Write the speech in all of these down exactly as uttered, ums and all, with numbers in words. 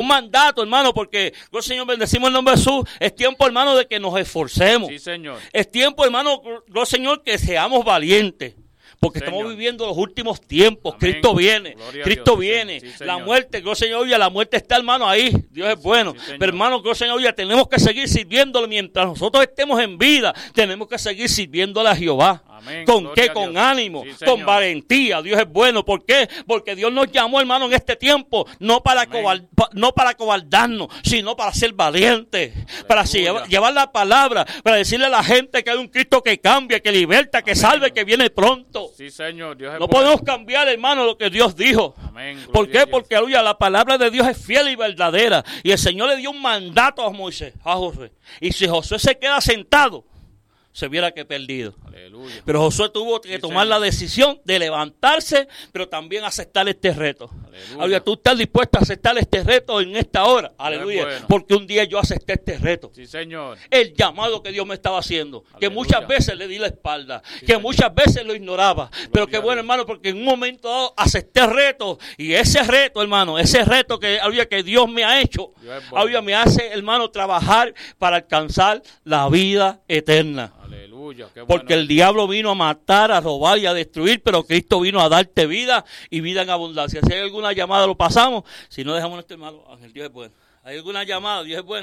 mandato, hermano, porque, oh, Señor, bendecimos el nombre de Jesús. Es tiempo, hermano, de que nos esforcemos. Sí, Señor. Es tiempo, hermano, oh, Señor, que seamos valientes. Porque Señor. estamos viviendo los últimos tiempos. Amén. Cristo viene. Gloria a Cristo Dios. viene. Sí, la Señor. muerte, oh, Señor, ya la muerte está, hermano, ahí. Dios es bueno. Sí, Señor. Pero, hermano, oh, Señor, ya tenemos que seguir sirviéndole mientras nosotros estemos en vida. Tenemos que seguir sirviéndole a Jehová. Amén. ¿Con Gloria qué? a Con Dios. ánimo, Sí, con Señor. valentía. Dios es bueno. ¿Por qué? Porque Dios nos llamó, hermano, en este tiempo, no para, cobar, no para cobardarnos, sino para ser valientes, para llevar, llevar la palabra, para decirle a la gente que hay un Cristo que cambia, que liberta, que Amén. salve, que viene pronto. Sí, Señor. Dios es No bueno. podemos cambiar, hermano, lo que Dios dijo. Amén. Gloria ¿Por a qué? Dios. Porque, aleluya, la palabra de Dios es fiel y verdadera. Y el Señor le dio un mandato a Moisés, a Josué. Y si Josué se queda sentado, se viera que perdido. Aleluya. Pero Josué tuvo que Sí, tomar Señor. la decisión de levantarse, pero también aceptar este reto. Aleluya. Aleluya, tú estás dispuesto a aceptar este reto en esta hora. Aleluya. bueno. Porque un día yo acepté este reto. Sí, Señor. El llamado que Dios me estaba haciendo, que Aleluya. muchas veces le di la espalda, Sí, que Señor. muchas veces lo ignoraba, pero qué a bueno, Dios. hermano, porque en un momento dado acepté el reto, y ese reto, hermano, ese reto que, aleluya, que Dios me ha hecho, Dios es bueno. aleluya, me hace, hermano, trabajar para alcanzar la vida eterna. Aleluya. Qué Porque bueno. el diablo vino a matar, a robar y a destruir, pero Cristo vino a darte vida y vida en abundancia. Si hay alguna llamada, lo pasamos. Si no, dejamos a nuestro hermano Ángel. Dios es bueno. ¿Hay alguna llamada? Dios es bueno.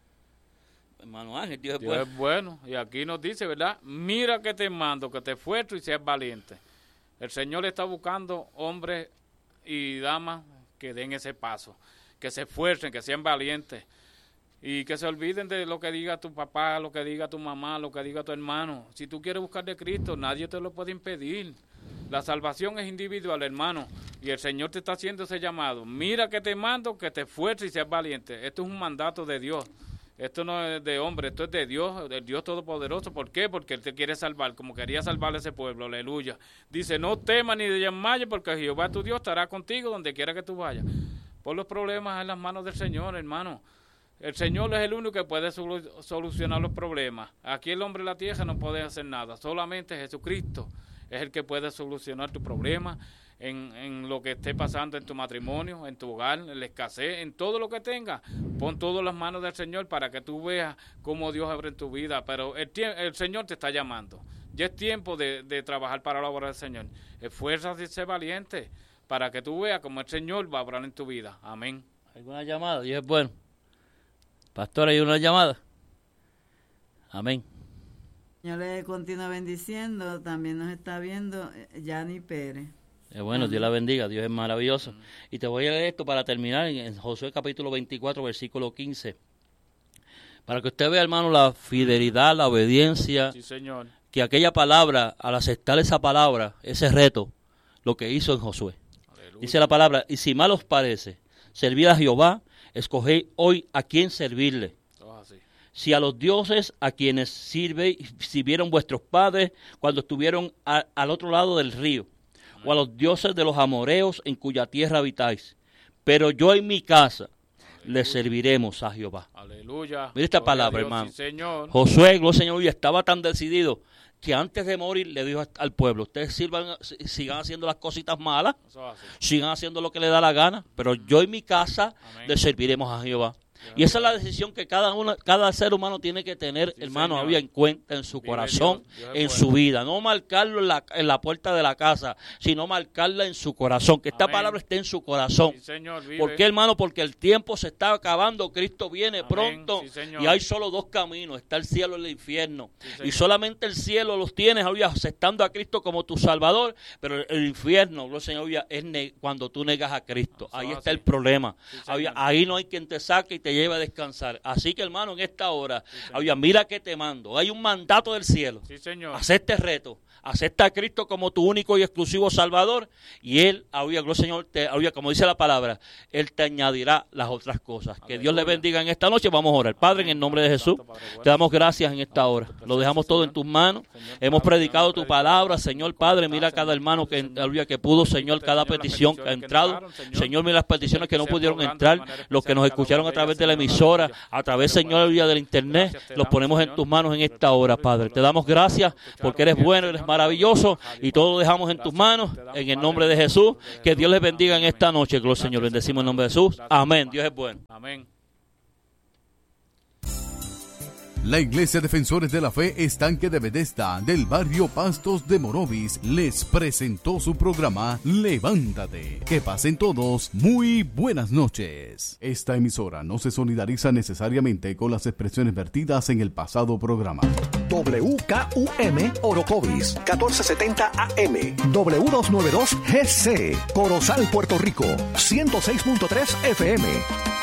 Hermano Ángel, Dios es Dios bueno. es bueno. Y aquí nos dice, ¿verdad? Mira que te mando, que te esfuerces y seas valiente. El Señor está buscando hombres y damas que den ese paso, que se esfuercen, que sean valientes. Y que se olviden de lo que diga tu papá, lo que diga tu mamá, lo que diga tu hermano. Si tú quieres buscar de Cristo, nadie te lo puede impedir. La salvación es individual, hermano. Y el Señor te está haciendo ese llamado. Mira que te mando, que te esfuerces y seas valiente. Esto es un mandato de Dios. Esto no es de hombre, esto es de Dios, del Dios Todopoderoso. ¿Por qué? Porque Él te quiere salvar, como quería salvar a ese pueblo. Aleluya. Dice, no temas ni desmayes, porque Jehová tu Dios estará contigo donde quiera que tú vayas. Pon los problemas en las manos del Señor, hermano. El Señor es el único que puede solu- solucionar los problemas. Aquí el hombre de la tierra no puede hacer nada. Solamente Jesucristo es el que puede solucionar tu problema en, en lo que esté pasando en tu matrimonio, en tu hogar, en la escasez, en todo lo que tengas. Pon todo en las manos del Señor para que tú veas cómo Dios abre en tu vida. Pero el, tie- el Señor te está llamando. Ya es tiempo de, de trabajar para la obra del Señor. Esfuérzate y sé valiente para que tú veas cómo el Señor va a obrar en tu vida. Amén. ¿Alguna llamada? Dios es bueno. Pastor, ¿hay una llamada? Amén. Yo le continúo bendiciendo. También nos está viendo eh, Yani Pérez. Es bueno, Dios la bendiga, Dios es maravilloso. Y te voy a leer esto para terminar en, en Josué capítulo veinticuatro, versículo quince. Para que usted vea, hermano, la fidelidad, la obediencia, Sí, Señor. que aquella palabra, al aceptar esa palabra, ese reto, lo que hizo en Josué. Aleluya. Dice la palabra, y si mal os parece servir a Jehová, escoged hoy a quién servirle. Todo así. Si a los dioses a quienes sirve, sirvieron vuestros padres cuando estuvieron a- al otro lado del río, o a los dioses de los amoreos en cuya tierra habitáis. Pero yo en mi casa le serviremos a Jehová. Aleluya. Mira esta Gloria a palabra, Dios. hermano. Sí, Señor. Josué, gloria al Señor, y estaba tan decidido que antes de morir le dijo al pueblo, ustedes sirvan, sigan haciendo las cositas malas, Eso es así. sigan haciendo lo que les da la gana, pero yo en mi casa Amén. le serviremos a Jehová. Y esa es la decisión que cada uno, cada ser humano tiene que tener, Sí, hermano, Señor. había en cuenta en su Vive corazón, Dios, Dios es en bueno. su vida. No marcarlo en la, en la puerta de la casa, sino marcarla en su corazón. Que esta Amén. palabra esté en su corazón. Sí, Señor, vive. ¿Por qué, hermano? Porque el tiempo se está acabando, Cristo viene Amén. pronto, Sí, señor. y hay solo dos caminos, está el cielo y el infierno. Sí, señor. Y solamente el cielo los tienes, aleluya, aceptando a Cristo como tu Salvador, pero el infierno, gloria al Señor, aleluya, es ne- cuando tú negas a Cristo. Eso Ahí es está así. el problema. Sí, señor. Aleluya, ahí no hay quien te saque y te lleve a descansar. Así que, hermano, en esta hora, señor. aleluya, mira que te mando. Hay un mandato del cielo. Sí, Señor. Acepta el reto, acepta a Cristo como tu único y exclusivo Salvador, y Él, aleluya, gloria al Señor, te, aleluya, como dice la palabra, Él te añadirá las otras cosas. Que Aleluya. Dios le bendiga en esta noche. Vamos a orar. Padre, en el nombre de Jesús, te damos gracias en esta hora. Lo dejamos todo en tus manos. Hemos predicado tu palabra, Señor Padre. Mira cada hermano que, aleluya, que pudo, Señor, cada petición que ha entrado. Señor, mira las peticiones que no pudieron entrar, los que nos escucharon a través de la emisora, a través, Señor, del internet, los ponemos en tus manos en esta hora, Padre. Te damos gracias porque eres bueno, eres maravilloso, y todo lo dejamos en tus manos, en el nombre de Jesús. Que Dios les bendiga en esta noche, gloria al Señor. Bendecimos en el nombre de Jesús. Amén. Dios es bueno. Amén. La Iglesia Defensores de la Fe Estanque de Bethesda del barrio Pastos de Morovis les presentó su programa Levántate. Que pasen todos muy buenas noches. Esta emisora no se solidariza necesariamente con las expresiones vertidas en el pasado programa. W K U M Orocovis, catorce setenta A M, W doscientos noventa y dos G C, Corozal, Puerto Rico, ciento seis punto tres F M.